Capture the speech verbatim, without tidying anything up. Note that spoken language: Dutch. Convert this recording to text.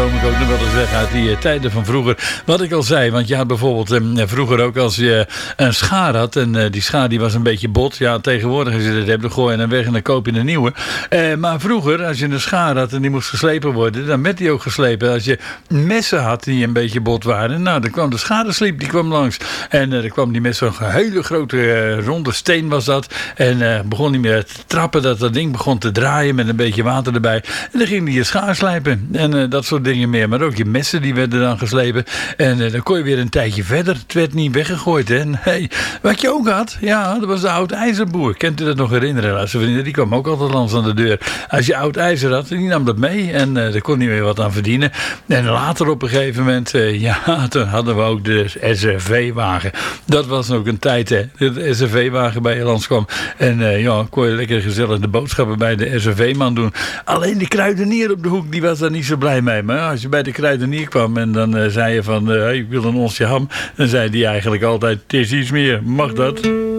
kom ik ook nog wel eens weg uit die uh, tijden van vroeger. Wat ik al zei, want je had bijvoorbeeld uh, vroeger ook als je een schaar had. En uh, die schaar die was een beetje bot. Ja, tegenwoordig als je dat hebt, dan gooi je hem weg en dan koop je een nieuwe. Uh, maar vroeger, als je een schaar had en die moest geslepen worden, dan werd die ook geslepen. Als je messen had die een beetje bot waren, nou, dan kwam de schadesliep, die kwam langs. En uh, dan kwam die met zo'n hele grote uh, ronde steen was dat. En uh, begon niet meer te trappen, dat dat ding begon te draaien met een beetje water erbij. En dan ging hij je schaar slijpen. En uh, dat soort dingen meer. Maar ook je messen, die werden dan geslepen. En uh, dan kon je weer een tijdje verder. Het werd niet weggegooid. Hè? Nee. Wat je ook had, ja, dat was de oud ijzerboer. Kent u dat nog herinneren? Als vrienden, die kwam ook altijd langs aan de deur. Als je oud ijzer had, die nam dat mee. En uh, daar kon niet meer wat aan verdienen. En later op een gegeven moment, uh, ja, toen hadden we ook de S R V-wagen. Dat was ook een tijd, hè. De S R V-wagen bij je langs kwam. En uh, ja, kon je lekker gezellig de boodschappen bij de S R V-man doen. Alleen de kruidenier op de hoek, die was daar niet zo blij mee. Maar als je bij de kruidenier kwam en dan uh, zei je van, uh, hey, ik wil een onsje ham. Dan zei die eigenlijk altijd, het is iets meer, mag dat?